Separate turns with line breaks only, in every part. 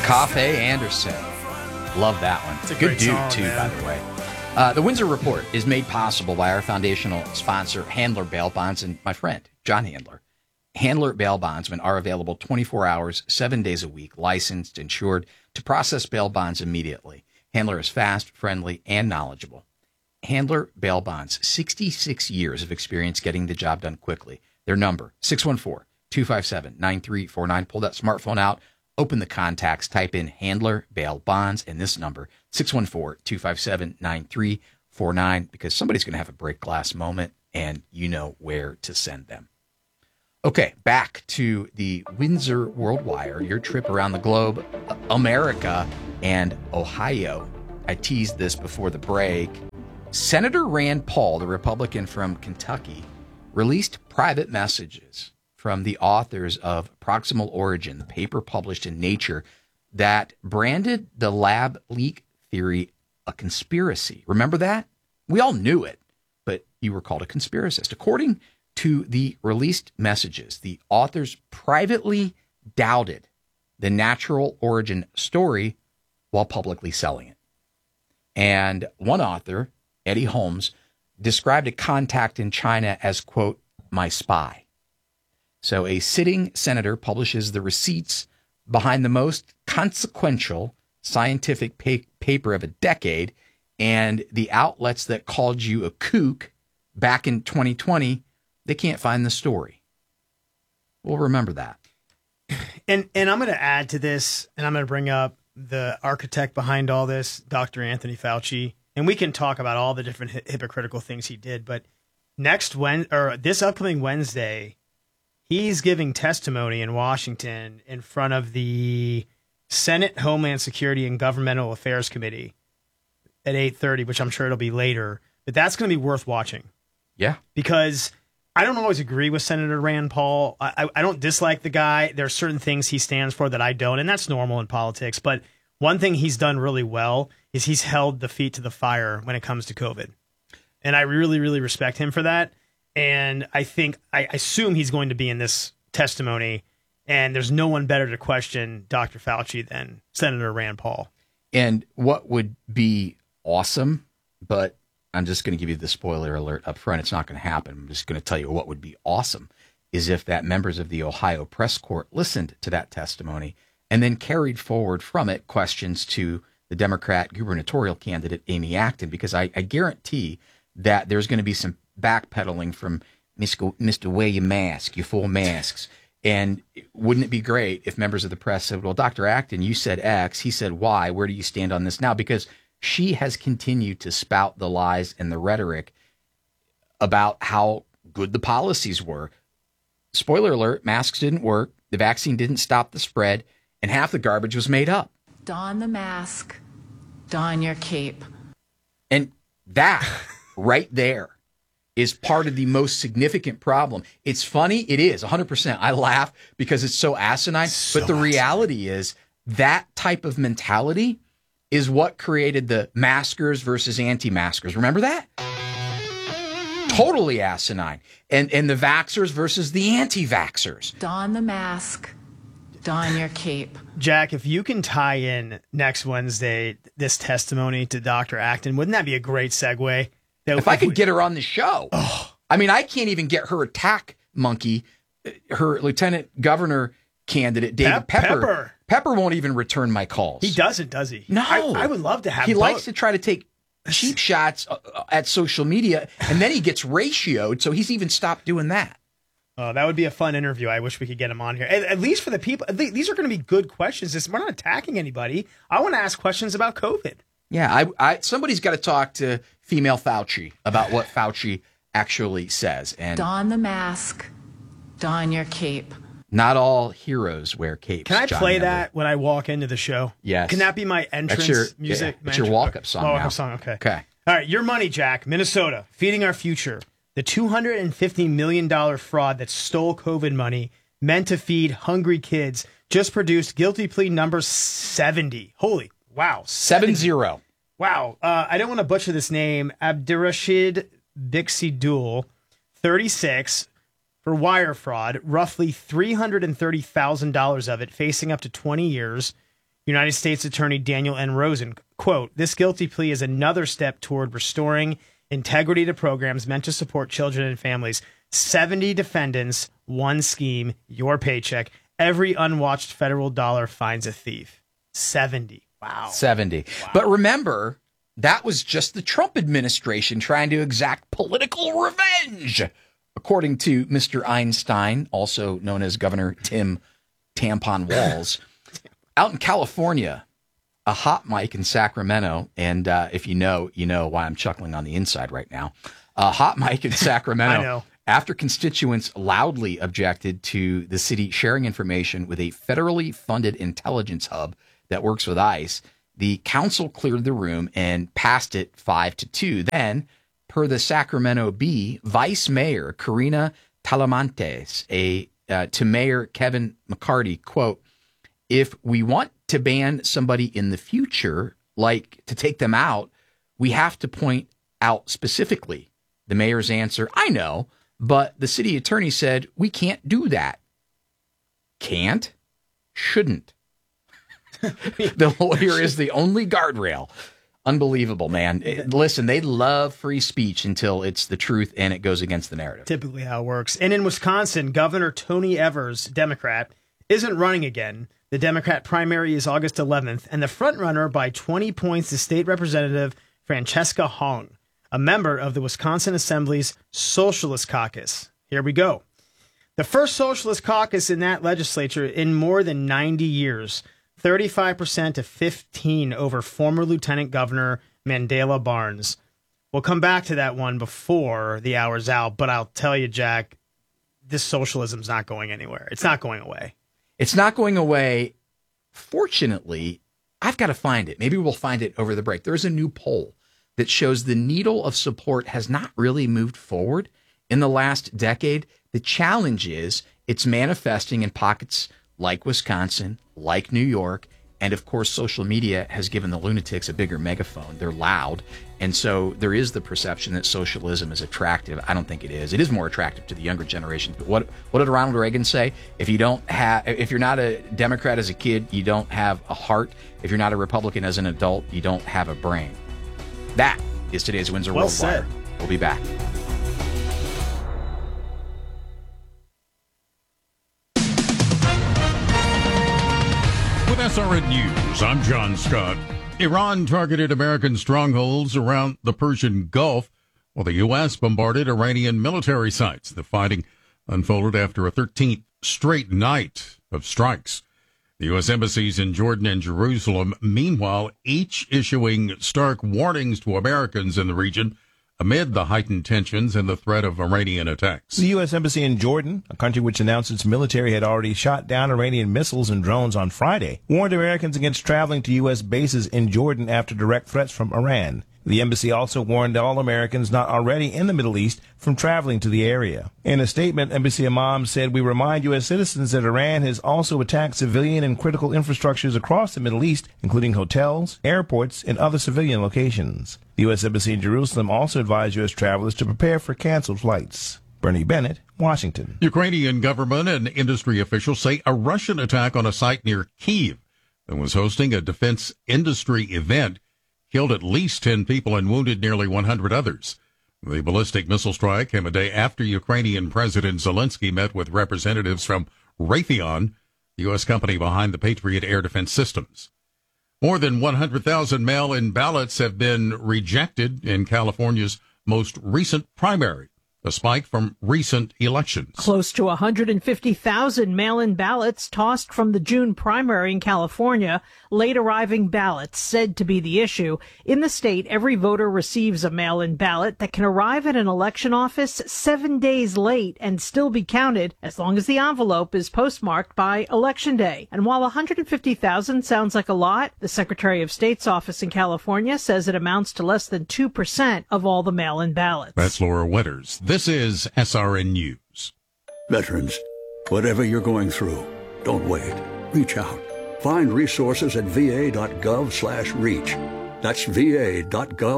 Cafe Anderson. Love that one.
It's a
good
great
dude,
song,
too,
man.
by the way. The Windsor Report is made possible by our foundational sponsor, Handler Bail Bonds, and my friend, John Handler. Handler Bail Bondsmen are available 24 hours, 7 days a week, licensed, insured, to process bail bonds immediately. Handler is fast, friendly, and knowledgeable. Handler Bail Bonds, 66 years of experience getting the job done quickly. Their number, 614-257-9349. Pull that smartphone out, open the contacts, type in Handler Bail Bonds, and this number, 614-257-9349, because somebody's going to have a break glass moment, and you know where to send them. Okay, back to the Windsor World Wire, your trip around the globe, America, and Ohio. I teased this before the break. Senator Rand Paul, the Republican from Kentucky, released private messages from the authors of Proximal Origin, the paper published in Nature, that branded the lab leak theory a conspiracy. Remember that? We all knew it, but you were called a conspiracist. According to the released messages, the authors privately doubted the natural origin story while publicly selling it. And one author, Eddie Holmes, described a contact in China as, quote, my spy. So a sitting senator publishes the receipts behind the most consequential scientific paper of a decade, and the outlets that called you a kook back in 2020, they can't find the story. We'll remember that.
And I'm going to add to this, and I'm going to bring up the architect behind all this, Dr. Anthony Fauci, and we can talk about all the different hypocritical things he did. But this upcoming Wednesday, he's giving testimony in Washington in front of the Senate Homeland Security and Governmental Affairs Committee at 8:30, which I'm sure it'll be later. But that's going to be worth watching.
Yeah,
because I don't always agree with Senator Rand Paul. I don't dislike the guy. There are certain things he stands for that I don't, and that's normal in politics. But one thing he's done really well is he's held the feet to the fire when it comes to COVID. And I really, really respect him for that. And I assume he's going to be in this testimony, and there's no one better to question Dr. Fauci than Senator Rand Paul.
And what would be awesome, but I'm just going to give you the spoiler alert up front. It's not going to happen. I'm just going to tell you what would be awesome is if that members of the Ohio Press Court listened to that testimony and then carried forward from it questions to the Democrat gubernatorial candidate, Amy Acton, because I guarantee that there's going to be some backpedaling from Mr. Wear your mask, your full masks. And wouldn't it be great if members of the press said, well, Dr. Acton, you said X, he said Y, where do you stand on this now? Because she has continued to spout the lies and the rhetoric about how good the policies were. Spoiler alert, masks didn't work, the vaccine didn't stop the spread, and half the garbage was made up.
Don the mask, don your cape.
And that right there is part of the most significant problem. It's funny, it is, 100%. I laugh because it's so asinine, but the reality is that type of mentality is what created the maskers versus anti-maskers. Remember that? Totally asinine. And the vaxxers versus the anti-vaxxers.
Don the mask, don your cape.
Jack, if you can tie in next Wednesday this testimony to Dr. Acton, wouldn't that be a great segue?
If I could get her on the show. I mean, I can't even get her attack monkey, her lieutenant governor candidate, David Pepper. Pepper won't even return my calls.
He doesn't, does he?
No.
I would love to have
He
both.
likes to try to take cheap shots at social media, and then he gets ratioed, so he's even stopped doing that.
Oh, that would be a fun interview. I wish we could get him on here. At least for the people. These are going to be good questions. We're not attacking anybody. I want to ask questions about COVID.
Yeah, somebody's got to talk to female Fauci about what Fauci actually says. And
Don the mask, don your cape.
Not all heroes wear capes.
Can I
John
play
Amber.
that when I walk into the show?
Yes.
Can that be my entrance music?
Yeah, it's your walk-up song now.
Walk-up song, okay.
Okay.
All right, your money, Jack. Minnesota, feeding our future. The $250 million fraud that stole COVID money meant to feed hungry kids just produced guilty plea number 70. Holy, wow.
70.
Wow. I don't want to butcher this name. Abdirashid Bixidul, 36, for wire fraud, roughly $330,000 of it, facing up to 20 years. United States Attorney Daniel N. Rosen, quote, "This guilty plea is another step toward restoring integrity to programs meant to support children and families. 70 defendants, one scheme, your paycheck. Every unwatched federal dollar finds a thief." 70. Wow.
70. Wow. But remember, that was just the Trump administration trying to exact political revenge. According to Mr. Einstein, also known as Governor Tim Tampon Walz, out in California, a hot mic in Sacramento, and if you know why I'm chuckling on the inside right now. A hot mic in Sacramento.
I know.
After constituents loudly objected to the city sharing information with a federally funded intelligence hub that works with ICE, the council cleared the room and passed it 5-2. Then, per the Sacramento Bee, Vice Mayor Karina Talamantes, to Mayor Kevin McCarty, quote, "If we want to ban somebody in the future, like to take them out, we have to point out specifically." The mayor's answer, "I know, but the city attorney said we can't do that." Can't? Shouldn't. The lawyer is the only guardrail. Unbelievable, man. Listen, they love free speech until it's the truth and it goes against the narrative.
Typically how it works. And in Wisconsin, Governor Tony Evers, Democrat, isn't running again. The Democrat primary is August 11th, and the frontrunner by 20 points is State Representative Francesca Hong, a member of the Wisconsin Assembly's Socialist Caucus. Here we go. The first Socialist Caucus in that legislature in more than 90 years. 35% to 15 over former Lieutenant Governor Mandela Barnes. We'll come back to that one before the hour's out, but I'll tell you, Jack, this socialism's not going anywhere. It's not going away.
It's not going away. Fortunately, I've got to find it. Maybe we'll find it over the break. There's a new poll that shows the needle of support has not really moved forward in the last decade. The challenge is it's manifesting in pockets like Wisconsin, like New York, and of course, social media has given the lunatics a bigger megaphone. They're loud, and so there is the perception that socialism is attractive. I don't think it is. It is more attractive to the younger generation. But what did Ronald Reagan say? If you're not a Democrat as a kid, you don't have a heart. If you're not a Republican as an adult, you don't have a brain. That is today's Windsor World Wire. We'll be back.
SRN News, I'm John Scott. Iran targeted American strongholds around the Persian Gulf, while the U.S. bombarded Iranian military sites. The fighting unfolded after a 13th straight night of strikes. The U.S. embassies in Jordan and Jerusalem, meanwhile, each issuing stark warnings to Americans in the region amid the heightened tensions and the threat of Iranian attacks.
The U.S. Embassy in Jordan, a country which announced its military had already shot down Iranian missiles and drones on Friday, warned Americans against traveling to U.S. bases in Jordan after direct threats from Iran. The embassy also warned all Americans not already in the Middle East from traveling to the area. In a statement, Embassy Imam said, "We remind U.S. citizens that Iran has also attacked civilian and critical infrastructures across the Middle East, including hotels, airports, and other civilian locations." The U.S. Embassy in Jerusalem also advised U.S. travelers to prepare for canceled flights. Bernie Bennett, Washington.
Ukrainian government and industry officials say a Russian attack on a site near Kyiv that was hosting a defense industry event killed at least 10 people and wounded nearly 100 others. The ballistic missile strike came a day after Ukrainian President Zelensky met with representatives from Raytheon, the U.S. company behind the Patriot air defense systems. More than 100,000 mail-in ballots have been rejected in California's most recent primary, a spike from recent elections.
Close to 150,000 mail-in ballots tossed from the June primary in California. Late arriving ballots said to be the issue. In the state, every voter receives a mail-in ballot that can arrive at an election office 7 days late and still be counted as long as the envelope is postmarked by Election Day. And while 150,000 sounds like a lot, the Secretary of State's office in California says it amounts to less than 2% of all the mail-in ballots.
That's Laura Winters. This is SRN News.
Veterans, whatever you're going through, don't wait. Reach out. Find resources at va.gov/reach. That's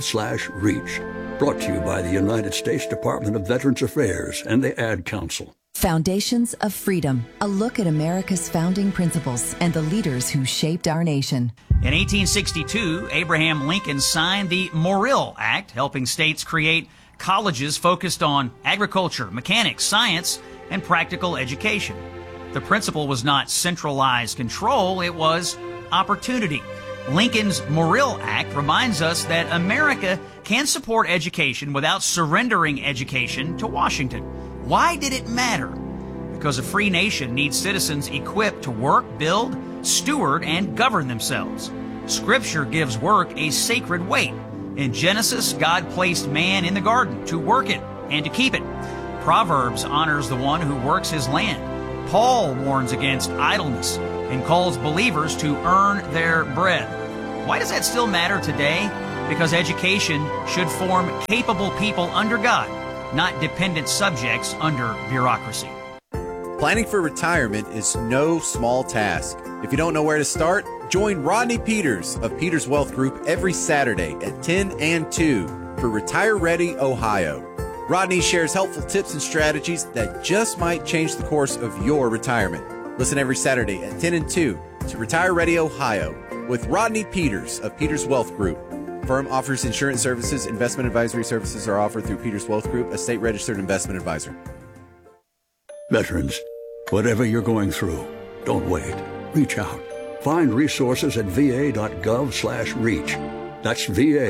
va.gov/reach. Brought to you by the United States Department of Veterans Affairs and the Ad Council.
Foundations of Freedom, a look at America's founding principles and the leaders who shaped our nation.
In 1862, Abraham Lincoln signed the Morrill Act, helping states create colleges focused on agriculture, mechanics, science, and practical education. The principle was not centralized control, it was opportunity. Lincoln's Morrill Act reminds us that America can support education without surrendering education to Washington. Why did it matter? Because a free nation needs citizens equipped to work, build, steward, and govern themselves. Scripture gives work a sacred weight. In Genesis, God placed man in the garden to work it and to keep it. Proverbs honors the one who works his land. Paul warns against idleness and calls believers to earn their bread. Why does that still matter today? Because education should form capable people under God, not dependent subjects under bureaucracy.
Planning for retirement is no small task. If you don't know where to start, join Rodney Peters of Peters Wealth Group every Saturday at 10 and 2 for Retire Ready Ohio. Rodney shares helpful tips and strategies that just might change the course of your retirement. Listen every Saturday at 10 and 2 to Retire Ready Ohio with Rodney Peters of Peters Wealth Group. Firm offers insurance services. Investment advisory services are offered through Peters Wealth Group, a state-registered investment advisor.
Veterans, whatever you're going through, don't wait. Reach out. Find resources at va.gov/reach. That's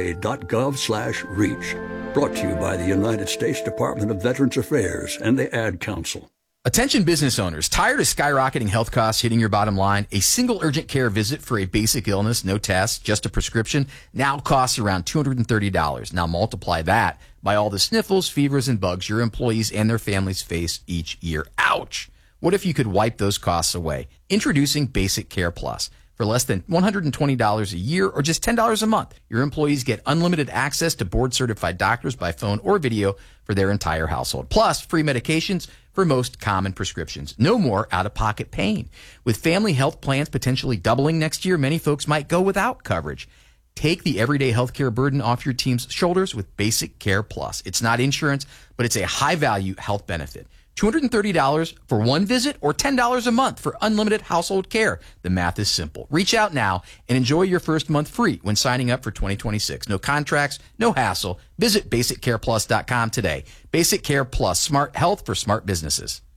va.gov/reach. Brought to you by the United States Department of Veterans Affairs and the Ad Council.
Attention business owners, tired of skyrocketing health costs hitting your bottom line? A single urgent care visit for a basic illness, no tests, just a prescription, now costs around $230. Now multiply that by all the sniffles, fevers, and bugs your employees and their families face each year. Ouch! What if you could wipe those costs away? Introducing Basic Care Plus. For less than $120 a year or just $10 a month, your employees get unlimited access to board-certified doctors by phone or video for their entire household. Plus, free medications for most common prescriptions. No more out-of-pocket pain. With family health plans potentially doubling next year, many folks might go without coverage. Take the everyday healthcare burden off your team's shoulders with Basic Care Plus. It's not insurance, but it's a high-value health benefit. $230 for one visit or $10 a month for unlimited household care. The math is simple. Reach out now and enjoy your first month free when signing up for 2026. No contracts, no hassle. Visit BasicCarePlus.com today. Basic Care Plus, smart health for smart businesses.